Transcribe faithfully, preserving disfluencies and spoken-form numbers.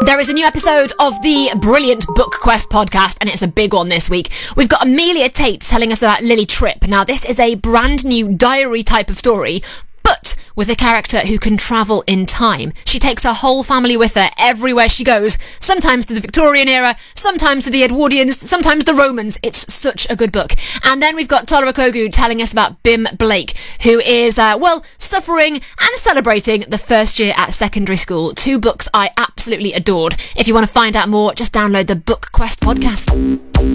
There is a new episode of the brilliant Book Quest podcast, and it's a big one this week. We've got Amelia Tate telling us about Lily Tripp. Now, this is a brand new diary type of story, but with a character who can travel in time. She takes her whole family with her everywhere she goes, sometimes to the Victorian era, sometimes to the Edwardians, sometimes the Romans. It's such a good book. And then we've got Tola Okogu telling us about Bim Blake, who is, uh, well, suffering and celebrating the first year at secondary school. Two books I absolutely adored. If you want to find out more, just download the Book Quest podcast.